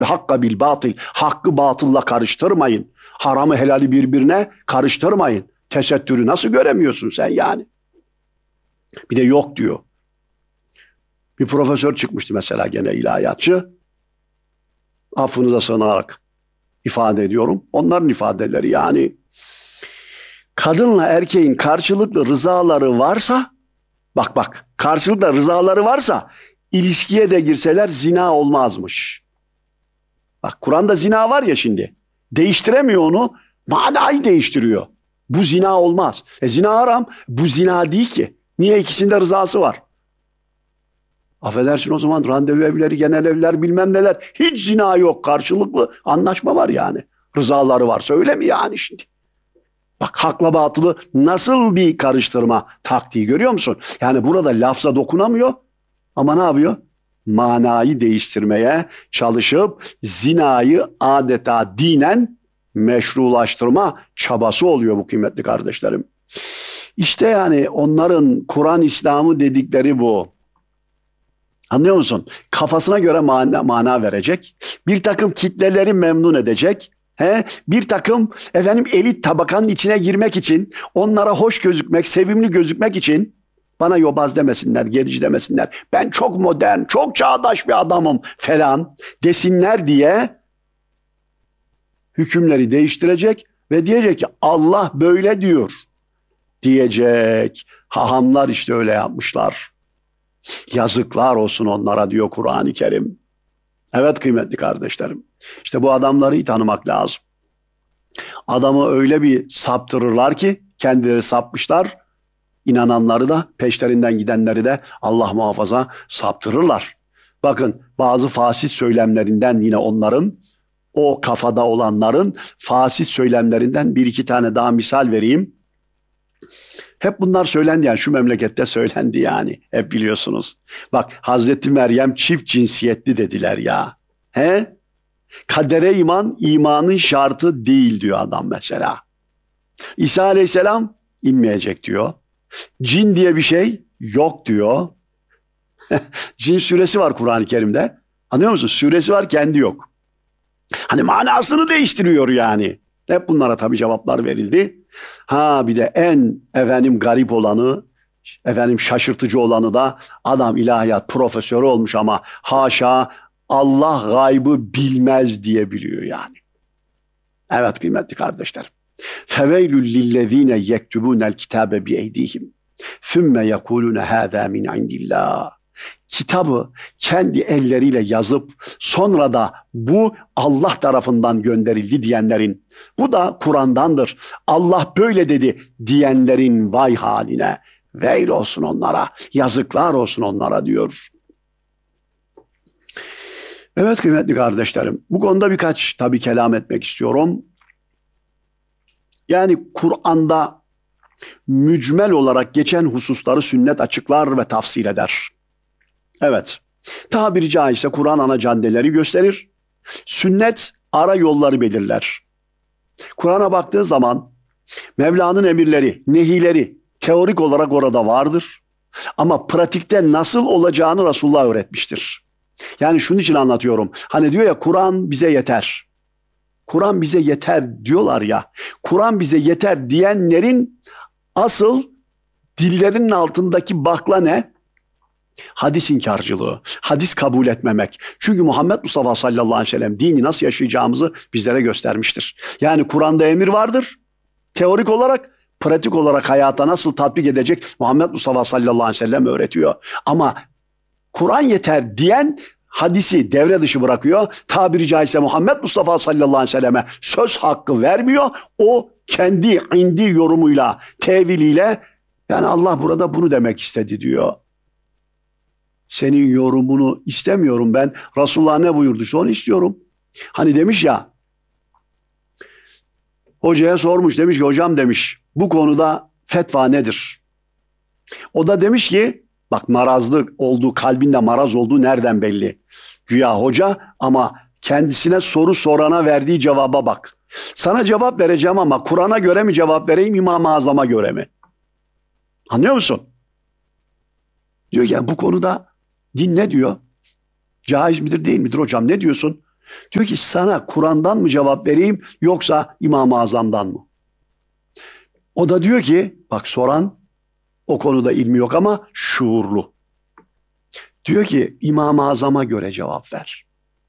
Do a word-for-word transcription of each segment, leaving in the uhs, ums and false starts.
hakka bil batıl. Hakkı batılla karıştırmayın. Haramı helali birbirine karıştırmayın. Tesettürü nasıl göremiyorsun sen yani? Bir de yok diyor. Bir profesör çıkmıştı mesela gene ilahiyatçı. Affınıza sığınarak ifade ediyorum. Onların ifadeleri yani. Kadınla erkeğin karşılıklı rızaları varsa, bak bak, karşılıklı rızaları varsa ilişkiye de girseler zina olmazmış. Bak Kur'an'da zina var ya şimdi. Değiştiremiyor onu, manayı değiştiriyor. Bu zina olmaz. E zina haram, bu zina değil ki. Niye? İkisinde rızası var. Affedersin o zaman randevu evleri, genel evler bilmem neler. Hiç zina yok, karşılıklı anlaşma var yani. Rızaları varsa öyle mi yani şimdi? Bak hakla batılı nasıl bir karıştırma taktiği görüyor musun? Yani burada lafza dokunamıyor ama ne yapıyor? Manayı değiştirmeye çalışıp zinayı adeta dinen meşrulaştırma çabası oluyor bu kıymetli kardeşlerim. İşte yani onların Kur'an İslam'ı dedikleri bu. Anlıyor musun? Kafasına göre mana, mana verecek. Bir takım kitleleri memnun edecek. He? Bir takım efendim elit tabakanın içine girmek için, onlara hoş gözükmek, sevimli gözükmek için bana yobaz demesinler, gerici demesinler. Ben çok modern, çok çağdaş bir adamım falan desinler diye hükümleri değiştirecek ve diyecek ki Allah böyle diyor diyecek. Hahamlar işte öyle yapmışlar. Yazıklar olsun onlara diyor Kur'an-ı Kerim. Evet kıymetli kardeşlerim. İşte bu adamları iyi tanımak lazım. Adamı öyle bir saptırırlar ki kendileri sapmışlar. İnananları da peşlerinden gidenleri de Allah muhafaza saptırırlar. Bakın bazı fasit söylemlerinden yine onların o kafada olanların fasit söylemlerinden bir iki tane daha misal vereyim. Hep bunlar söylendi yani şu memlekette söylendi yani hep biliyorsunuz. Bak Hazreti Meryem çift cinsiyetli dediler ya. He? Kadere iman imanın şartı değil diyor adam mesela. İsa Aleyhisselam inmeyecek diyor. Cin diye bir şey yok diyor. Cin suresi var Kur'an-ı Kerim'de. Anlıyor musun? Suresi var kendi yok. Hani manasını değiştiriyor yani. Hep bunlara tabii cevaplar verildi. Ha bir de en efendim garip olanı, efendim şaşırtıcı olanı da adam ilahiyat profesörü olmuş ama haşa Allah gaybı bilmez diye biliyor yani. Evet kıymetli kardeşlerim. Feveylül lillezine yektubunel kitabe bi eydihim. Sümme yekulune hâzâ min indillah. Kitabı kendi elleriyle yazıp sonra da bu Allah tarafından gönderildi diyenlerin, bu da Kur'an'dandır, Allah böyle dedi diyenlerin vay haline, veil olsun onlara, yazıklar olsun onlara diyor. Evet kıymetli kardeşlerim, bu konuda birkaç tabii kelam etmek istiyorum. Yani Kur'an'da mücmel olarak geçen hususları sünnet açıklar ve tafsil eder. Evet, tabiri caizse Kur'an ana caddeleri gösterir, sünnet ara yolları belirler. Kur'an'a baktığı zaman Mevla'nın emirleri, nehileri teorik olarak orada vardır. Ama pratikte nasıl olacağını Resulullah öğretmiştir. Yani şunun için anlatıyorum. Hani diyor ya Kur'an bize yeter. Kur'an bize yeter diyorlar ya. Kur'an bize yeter diyenlerin asıl dillerinin altındaki bakla ne? Hadis inkarcılığı, hadis kabul etmemek. Çünkü Muhammed Mustafa sallallahu aleyhi ve sellem dini nasıl yaşayacağımızı bizlere göstermiştir. Yani Kur'an'da emir vardır. Teorik olarak, pratik olarak hayata nasıl tatbik edecek Muhammed Mustafa sallallahu aleyhi ve sellem öğretiyor. Ama Kur'an yeter diyen hadisi devre dışı bırakıyor. Tabiri caizse Muhammed Mustafa sallallahu aleyhi ve selleme söz hakkı vermiyor. O kendi indi yorumuyla, teviliyle yani Allah burada bunu demek istedi diyor. Senin yorumunu istemiyorum ben. Resulullah ne buyurduysa onu istiyorum. Hani demiş ya, hocaya sormuş, demiş ki hocam demiş bu konuda fetva nedir? O da demiş ki bak marazlı olduğu, kalbinde maraz olduğu nereden belli? Güya hoca ama kendisine soru sorana verdiği cevaba bak. Sana cevap vereceğim ama Kur'an'a göre mi cevap vereyim, İmam-ı Azam'a göre mi? Anlıyor musun? Diyor ki yani bu konuda din ne diyor? Caiz midir değil midir hocam, ne diyorsun? Diyor ki sana Kur'an'dan mı cevap vereyim yoksa İmam-ı Azam'dan mı? O da diyor ki bak soran o konuda ilmi yok ama şuurlu. Diyor ki İmam-ı Azam'a göre cevap ver.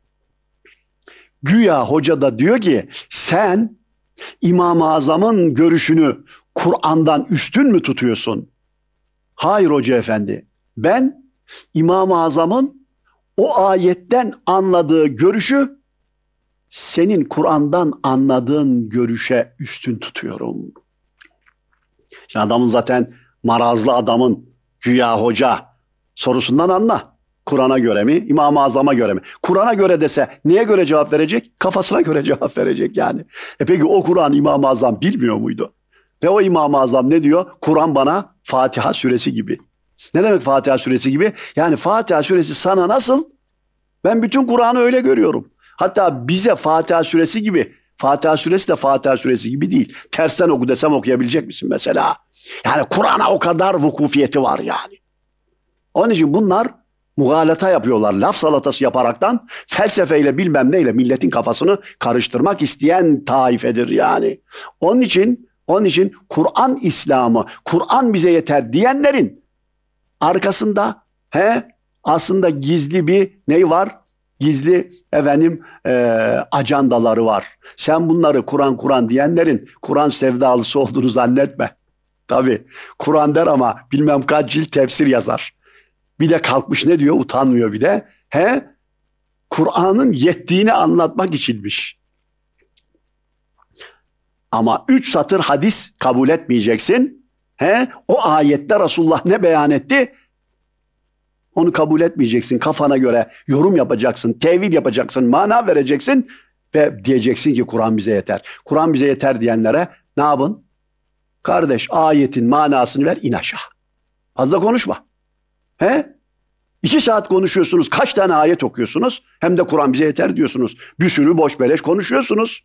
Güya hoca da diyor ki sen İmam-ı Azam'ın görüşünü Kur'an'dan üstün mü tutuyorsun? Hayır hoca efendi. Ben İmam-ı Azam'ın o ayetten anladığı görüşü senin Kur'an'dan anladığın görüşe üstün tutuyorum. Şimdi adamın zaten marazlı adamın güya hoca sorusundan anla. Kur'an'a göre mi, İmam-ı Azam'a göre mi? Kur'an'a göre dese neye göre cevap verecek? Kafasına göre cevap verecek yani. E peki o Kur'an İmam-ı Azam bilmiyor muydu? Ve o İmam-ı Azam ne diyor? Kur'an bana Fatiha suresi gibi. Ne demek Fatiha suresi gibi? Yani Fatiha suresi sana nasıl? Ben bütün Kur'an'ı öyle görüyorum. Hatta bize Fatiha suresi gibi, Fatiha suresi de Fatiha suresi gibi değil. Tersten oku desem okuyabilecek misin mesela? Yani Kur'an'a o kadar vukufiyeti var yani. Onun için bunlar mugalata yapıyorlar. Laf salatası yaparaktan felsefeyle bilmem neyle milletin kafasını karıştırmak isteyen taifedir yani. Onun için, onun için Kur'an İslam'ı, Kur'an bize yeter diyenlerin arkasında he aslında gizli bir ney var? Gizli efendim e, ajandaları var. Sen bunları Kur'an Kur'an diyenlerin Kur'an sevdalısı olduğunu zannetme. Tabii Kur'an der ama bilmem kaç cilt tefsir yazar. Bir de kalkmış ne diyor? Utanmıyor bir de. He? Kur'an'ın yettiğini anlatmak içinmiş. Ama üç satır hadis kabul etmeyeceksin. He? O ayette Resulullah ne beyan etti? Onu kabul etmeyeceksin. Kafana göre yorum yapacaksın, tevil yapacaksın, mana vereceksin ve diyeceksin ki Kur'an bize yeter. Kur'an bize yeter diyenlere ne yapın? Kardeş ayetin manasını ver, in aşağı. Fazla konuşma. He? İki saat konuşuyorsunuz. Kaç tane ayet okuyorsunuz? Hem de Kur'an bize yeter diyorsunuz. Bir sürü boş beleş konuşuyorsunuz.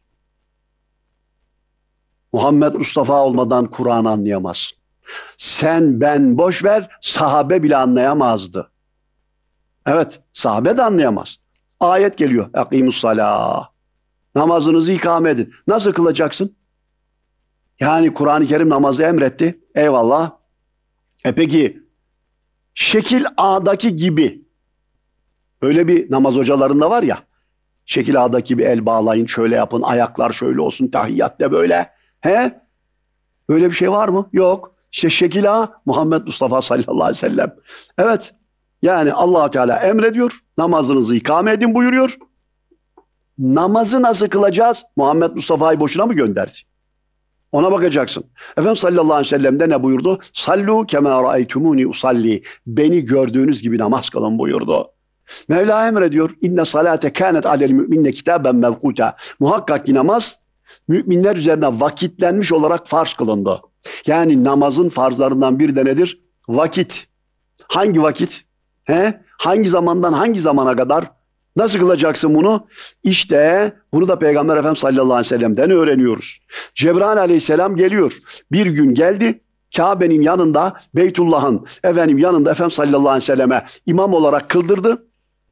Muhammed Mustafa olmadan Kur'an'ı anlayamazsın. Sen ben boş ver, sahabe bile anlayamazdı. Evet, sahabe de anlayamaz. Ayet geliyor. Akimussalâh. Namazınızı ikame edin. Nasıl kılacaksın? Yani Kur'an-ı Kerim namazı emretti. Eyvallah. E peki şekil A'daki gibi öyle bir namaz hocalarında var ya, şekil A'daki gibi el bağlayın, şöyle yapın, ayaklar şöyle olsun, tahiyyat de böyle. He? Böyle bir şey var mı? Yok. İşte şekil A Muhammed Mustafa sallallahu aleyhi ve sellem. Evet. Yani Allah Teala emrediyor. Namazınızı ikame edin buyuruyor. Namazı nasıl kılacağız? Muhammed Mustafa'yı boşuna mı gönderdi? Ona bakacaksın. Efendimiz sallallahu aleyhi ve sellem de ne buyurdu? Sallu kema ra'aytumuni usalli. Beni gördüğünüz gibi namaz kılın buyurdu. Mevla emrediyor. İnne salate kânet alel müminne kitaben mevkuta. Muhakkak ki namaz müminler üzerine vakitlenmiş olarak farz kılındı. Yani namazın farzlarından bir de nedir? Vakit. Hangi vakit? He? Hangi zamandan hangi zamana kadar? Nasıl kılacaksın bunu? İşte bunu da Peygamber Efendimiz sallallahu aleyhi ve sellem'den öğreniyoruz. Cebrail aleyhisselam geliyor. Bir gün geldi. Kabe'nin yanında, Beytullah'ın efendim yanında Efendimiz sallallahu aleyhi ve selleme imam olarak kıldırdı.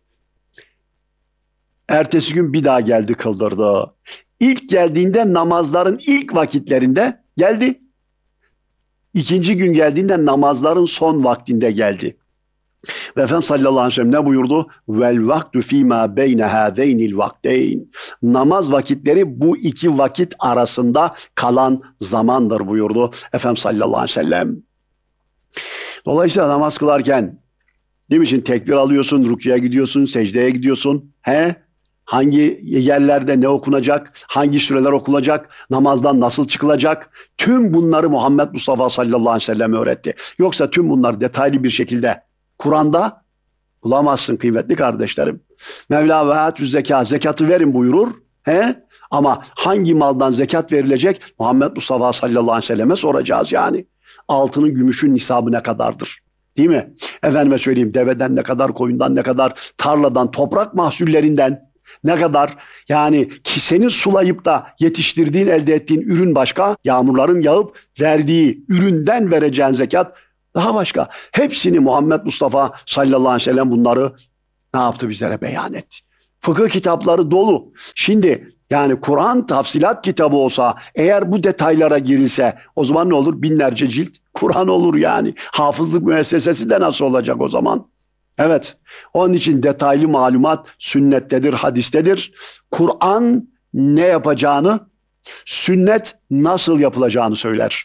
Ertesi gün bir daha geldi kıldırdı. İlk geldiğinde namazların ilk vakitlerinde geldi. İkinci gün geldiğinde namazların son vaktinde geldi. Ve Efendimiz sallallahu aleyhi ve sellem ne buyurdu? Vel vaktu fîmâ beyne hâzeynil vakteyn. Namaz vakitleri bu iki vakit arasında kalan zamandır buyurdu Efendimiz sallallahu aleyhi ve sellem. Dolayısıyla namaz kılarken değil mi? Şimdi tekbir alıyorsun, rükûya gidiyorsun, secdeye gidiyorsun. He? Hangi yerlerde ne okunacak, hangi süreler okunacak, namazdan nasıl çıkılacak, tüm bunları Muhammed Mustafa sallallahu aleyhi ve sellem öğretti. Yoksa tüm bunları detaylı bir şekilde Kur'an'da bulamazsın kıymetli kardeşlerim. Mevla ve atü zekat, zekatı verin buyurur. He? Ama hangi maldan zekat verilecek? Muhammed Mustafa sallallahu aleyhi ve selleme soracağız yani. Altının, gümüşün nisabı ne kadardır? Değil mi? Efendime söyleyeyim, deveden ne kadar, koyundan ne kadar, tarladan, toprak mahsullerinden ne kadar, yani ki senin sulayıp da yetiştirdiğin, elde ettiğin ürün başka, yağmurların yağıp verdiği üründen vereceğin zekat daha başka. Hepsini Muhammed Mustafa sallallahu aleyhi ve sellem bunları ne yaptı bizlere beyan etti. Fıkıh kitapları dolu. Şimdi yani Kur'an tafsilat kitabı olsa, eğer bu detaylara girilse, o zaman ne olur? Binlerce cilt Kur'an olur yani. Hafızlık müessesesi de nasıl olacak o zaman? Evet. Onun için detaylı malumat sünnettedir, hadistedir. Kur'an ne yapacağını, sünnet nasıl yapılacağını söyler.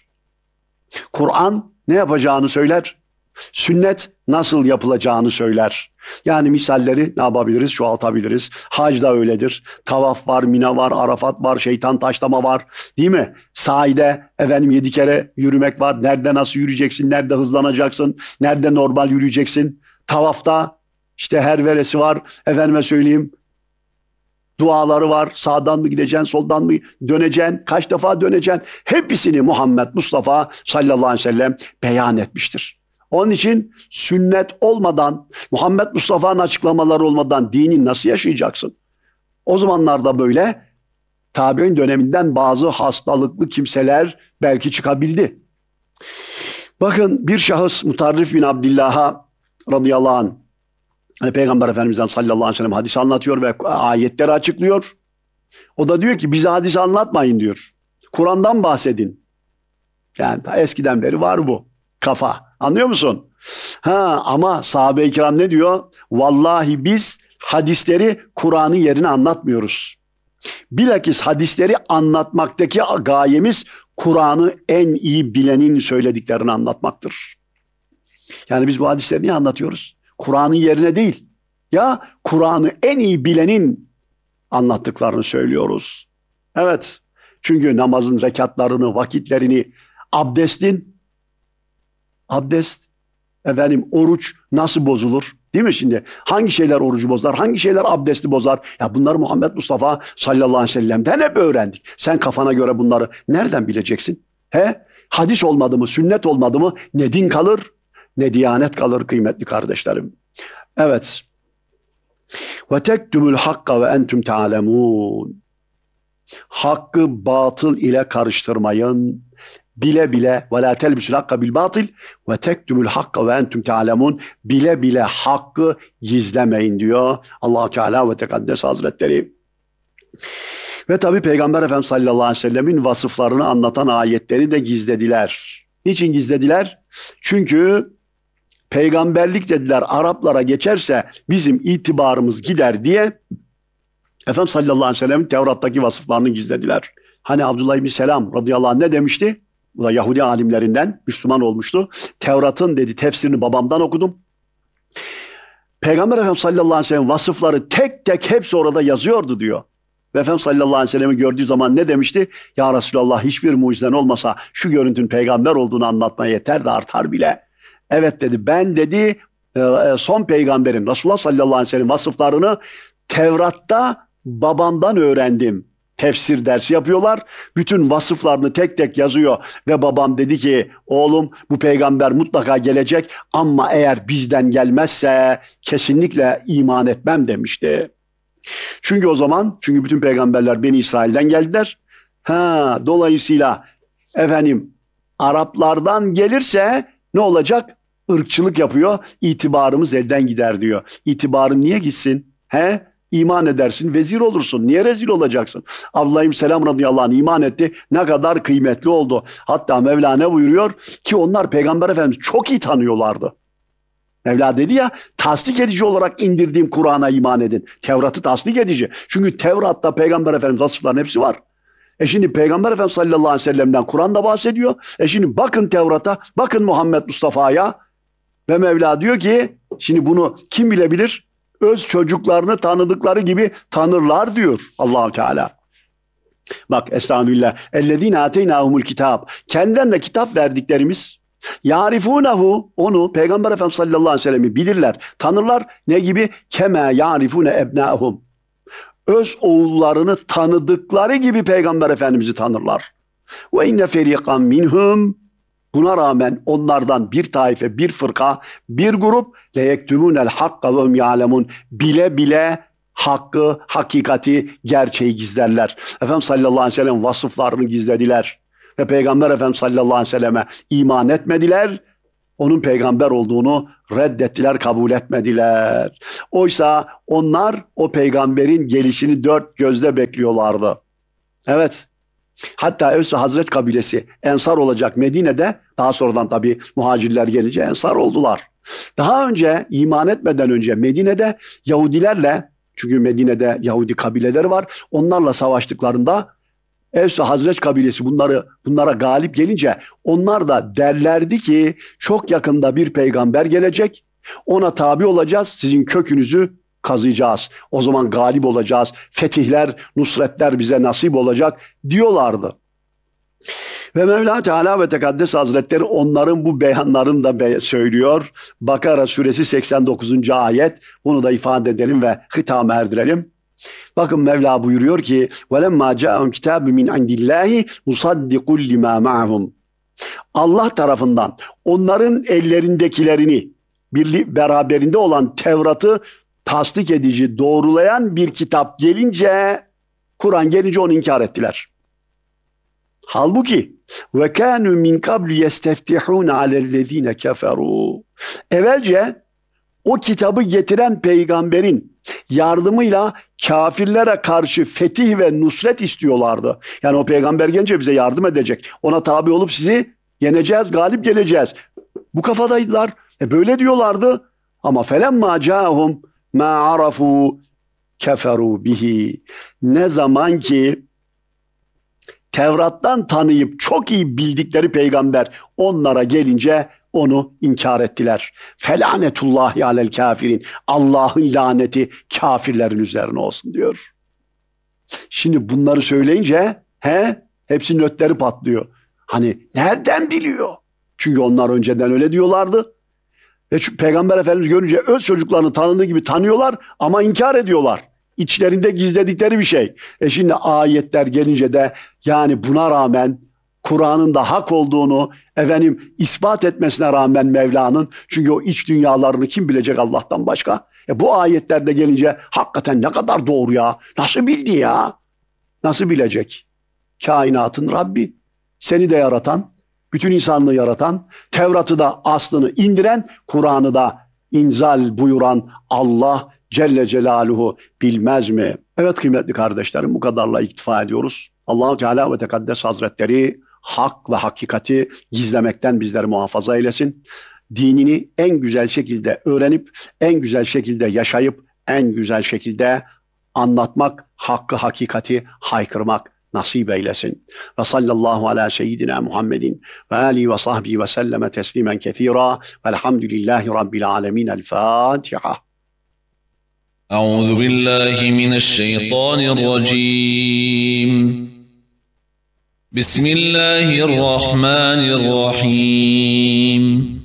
Kur'an ne yapacağını söyler, sünnet nasıl yapılacağını söyler. Yani misalleri ne yapabiliriz? Çoğaltabiliriz. Hac da öyledir. Tavaf var, Mina var, Arafat var, şeytan taşlama var. Değil mi? Sahide efendim yedi kere yürümek var. Nerede nasıl yürüyeceksin? Nerede hızlanacaksın? Nerede normal yürüyeceksin? Tavafta işte her veresi var. Efendime söyleyeyim, duaları var. Sağdan mı gideceksin, soldan mı döneceksin, kaç defa döneceksin? Hepsini Muhammed Mustafa sallallahu aleyhi ve sellem beyan etmiştir. Onun için sünnet olmadan, Muhammed Mustafa'nın açıklamaları olmadan dini nasıl yaşayacaksın? O zamanlarda böyle tabi'in döneminden bazı hastalıklı kimseler belki çıkabildi. Bakın bir şahıs Mutarrif bin Abdillah'a radıyallahu anh, hani Peygamber Efendimiz'den sallallahu aleyhi ve sellem hadis anlatıyor ve ayetleri açıklıyor. O da diyor ki bize hadis anlatmayın diyor. Kur'an'dan bahsedin. Yani eskiden beri var bu kafa. Anlıyor musun? Ha, ama sahabe-i kiram ne diyor? Vallahi biz hadisleri Kur'an'ın yerine anlatmıyoruz. Bilakis hadisleri anlatmaktaki gayemiz Kur'an'ı en iyi bilenin söylediklerini anlatmaktır. Yani biz bu hadisleri niye anlatıyoruz? Kur'an'ın yerine değil. Ya Kur'an'ı en iyi bilenin anlattıklarını söylüyoruz. Evet. Çünkü namazın rekatlarını, vakitlerini, abdestin, abdest, efendim oruç nasıl bozulur? Değil mi şimdi? Hangi şeyler orucu bozar? Hangi şeyler abdesti bozar? Ya bunları Muhammed Mustafa sallallahu aleyhi ve sellem'den hep öğrendik. Sen kafana göre bunları nereden bileceksin? He? Hadis olmadı mı, sünnet olmadı mı ne din kalır, ne diyanet kalır kıymetli kardeşlerim. Evet. Ve tektumul hakka ve entum ta'lemun. Hakkı batıl ile karıştırmayın. Bile bile ve la telbisul hakka bil batıl ve tektumul hakka ve entum ta'lemun. Bile bile hakkı gizlemeyin diyor Allah Teala ve Tekaddes Hazretleri. Ve tabi Peygamber Efendimiz sallallahu aleyhi ve sellemin vasıflarını anlatan ayetleri de gizlediler. Niçin gizlediler? Çünkü peygamberlik dediler Araplara geçerse bizim itibarımız gider diye Efendimiz sallallahu aleyhi ve sellem'in Tevrat'taki vasıflarını gizlediler. Hani Abdullah ibn Selam radıyallahu anh ne demişti? Bu da Yahudi alimlerinden Müslüman olmuştu. Tevrat'ın dedi tefsirini babamdan okudum. Peygamber Efendimiz sallallahu aleyhi ve sellem vasıfları tek tek hepsi orada yazıyordu diyor. Ve Efendimiz sallallahu aleyhi ve sellem'i gördüğü zaman ne demişti? Ya Resulallah hiçbir mucizen olmasa şu görüntünün peygamber olduğunu anlatmaya yeter de artar bile. Evet dedi, ben dedi son peygamberin Resulullah sallallahu aleyhi ve sellem vasıflarını Tevrat'ta babamdan öğrendim. Tefsir dersi yapıyorlar. Bütün vasıflarını tek tek yazıyor ve babam dedi ki oğlum bu peygamber mutlaka gelecek ama eğer bizden gelmezse kesinlikle iman etmem demişti. Çünkü o zaman çünkü bütün peygamberler Beni İsrail'den geldiler. Ha, dolayısıyla efendim Araplardan gelirse ne olacak? Irkçılık yapıyor. İtibarımız elden gider diyor. İtibarın niye gitsin? He? İman edersin, vezir olursun. Niye rezil olacaksın? Abdullah ibn Selam radıyallahu anh iman etti. Ne kadar kıymetli oldu. Hatta Mevla ne buyuruyor? Ki onlar Peygamber Efendimiz çok iyi tanıyorlardı. Mevla dedi ya, tasdik edici olarak indirdiğim Kur'an'a iman edin. Tevrat'ı tasdik edici. Çünkü Tevrat'ta Peygamber Efendimiz vasıflarının hepsi var. E şimdi Peygamber Efendimiz sallallahu aleyhi ve sellem'den Kur'an'da bahsediyor. E şimdi bakın Tevrat'a, bakın Muhammed Mustafa'ya. Ve Mevla diyor ki, şimdi bunu kim bilebilir? Öz çocuklarını tanıdıkları gibi tanırlar diyor Allah-u Teala. Bak estağfirullah. Ellezine ateynahumul kitap. Kendilerine kitap verdiklerimiz yarifunehu, onu Peygamber Efendimiz sallallahu aleyhi ve sellem'i bilirler, tanırlar. Ne gibi? Kema yarifune ebnahum. Öz oğullarını tanıdıkları gibi Peygamber Efendimiz'i tanırlar. Ve inne feriqan minhum. Buna rağmen onlardan bir taife, bir fırka, bir grup leyektumunel hakka ve hum ya'lemun. Bile bile hakkı, hakikati, gerçeği gizlerler. Efendimiz sallallahu aleyhi ve sellem vasıflarını gizlediler. Ve Peygamber Efendimiz sallallahu aleyhi ve selleme iman etmediler. onun peygamber olduğunu reddettiler, kabul etmediler. Oysa onlar o peygamberin gelişini dört gözle bekliyorlardı. Evet. Hatta Evs ve Hazret kabilesi Ensar olacak Medine'de, daha sonradan tabii muhacirler gelince Ensar oldular. Daha önce iman etmeden önce Medine'de Yahudilerle, çünkü Medine'de Yahudi kabileleri var, onlarla savaştıklarında Evs ve Hazret kabilesi bunları bunlara galip gelince onlar da derlerdi ki çok yakında bir peygamber gelecek, ona tabi olacağız, sizin kökünüzü kazıyacağız. O zaman galip olacağız. Fetihler, nusretler bize nasip olacak diyorlardı. Ve Mevla Teala ve Tekaddes Hazretleri onların bu beyanlarını da söylüyor. Bakara suresi seksen dokuzuncu ayet. Bunu da ifade edelim ve hitama erdirelim. Bakın Mevla buyuruyor ki وَلَمَّا جَاءَهُمْ كِتَابٌ مِنْ عِنْدِ اللّٰهِ مُصَدِّقٌ لِمَا مَعَهُمْ. Allah tarafından onların ellerindekilerini, bir beraberinde olan Tevrat'ı tasdik edici, doğrulayan bir kitap gelince, Kur'an gelince onu inkar ettiler. Halbuki ve kanu min qablu yesteftihun alellezine keferu. Evvelce o kitabı getiren peygamberin yardımıyla kafirlere karşı fetih ve nusret istiyorlardı. Yani o peygamber gelince bize yardım edecek. Ona tabi olup sizi yeneceğiz, galip geleceğiz. Bu kafadaydılar. E böyle diyorlardı. Ama felemma ca'hum ma arafu keferu bihi. Ne zaman ki Tevrat'tan tanıyıp çok iyi bildikleri peygamber onlara gelince onu inkar ettiler. Felanetullahi alel kafirin. Allah'ın laneti kafirlerin üzerine olsun diyor. Şimdi bunları söyleyince he, hepsinin ötleri patlıyor. Hani nereden biliyor? Çünkü onlar önceden öyle diyorlardı. Ve Peygamber Efendimiz görünce öz çocuklarını tanıdığı gibi tanıyorlar ama inkar ediyorlar. İçlerinde gizledikleri bir şey. E şimdi ayetler gelince de yani buna rağmen Kur'an'ın da hak olduğunu efendim ispat etmesine rağmen Mevla'nın, çünkü o iç dünyalarını kim bilecek Allah'tan başka? E bu ayetlerde gelince hakikaten ne kadar doğru ya. Nasıl bildi ya? Nasıl bilecek? Kainatın Rabbi, seni de yaratan, bütün insanlığı yaratan, Tevrat'ı da aslını indiren, Kur'an'ı da inzal buyuran Allah Celle Celaluhu bilmez mi? Evet kıymetli kardeşlerim, bu kadarla iktifa ediyoruz. Allah-u Teala ve Tekaddes Hazretleri hak ve hakikati gizlemekten bizleri muhafaza eylesin. Dinini en güzel şekilde öğrenip, en güzel şekilde yaşayıp, en güzel şekilde anlatmak, hakkı hakikati haykırmak nasip eylesin. Ve sallallahu ala seyyidina Muhammedin ve alihi ve sahbihi ve selleme teslimen kethira velhamdülillahi rabbil alemin. El Fatiha. أعوذ بالله من الشيطان الرجيم بسم الله الرحمن الرحيم